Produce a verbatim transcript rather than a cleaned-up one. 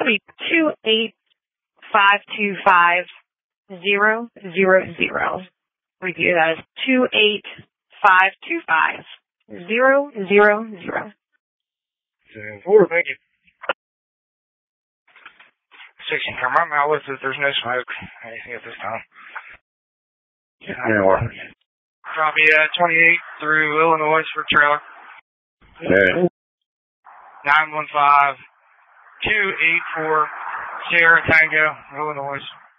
be two eight five two five zero zero zero. Review that is two eight five two five zero zero zero. Four, thank you. Sixteen, come right now with it. There's no smoke. Anything at this time. Anymore. Copy, uh, twenty-eight through Illinois for trailer. Yeah. nine one five two eight four Sierra Tango, Illinois.